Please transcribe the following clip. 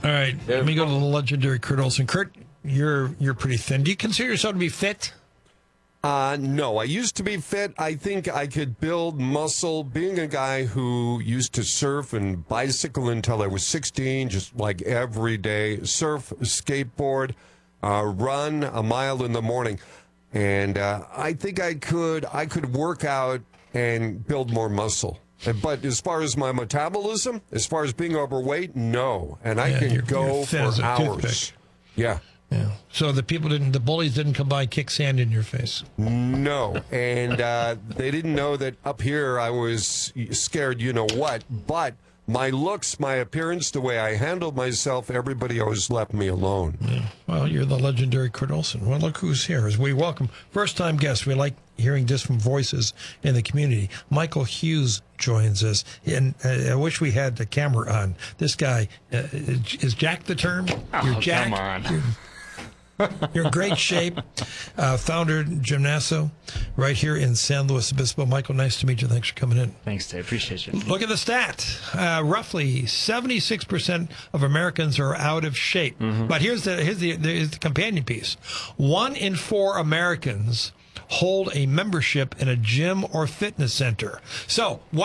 All right, let me go to the legendary Kurt Olson. Kurt, you're pretty thin. Do you consider yourself to be fit? No, I used to be fit. I think I could build muscle. Being a guy who used to surf and bicycle until I was 16, just like every day, surf, skateboard, run a mile in the morning. And I think I could work out and build more muscle. But as far as my metabolism, as far as being overweight, no. And I can go for hours. Yeah. Yeah. So the bullies didn't come by and kick sand in your face. No. And they didn't know that up here I was scared, you know what. But my looks, my appearance, the way I handled myself, everybody always left me alone. Yeah. Well, you're the legendary Kurt Olson. Well, look who's here. As we welcome first-time guests. We like hearing different voices in the community. Michael Hughes joins us. And I wish we had the camera on. This guy, is Jack the term? You're Jack. Come on. You're in great shape. Founder Gymnaso right here in San Luis Obispo. Michael, nice to meet you. Thanks for coming in. Thanks, Dave. Appreciate you. Look at the stat. Roughly 76% of Americans are out of shape. Mm-hmm. But here's the companion piece. 1 in 4 Americans hold a membership in a gym or fitness center. So